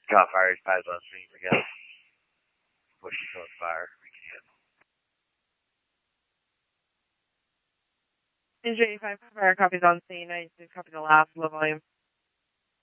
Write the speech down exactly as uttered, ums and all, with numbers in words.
Got fire, pies on scene, we got pushing towards fire. Ninja eighty-five, fire copies on scene, ninety-six, copy the last, low volume.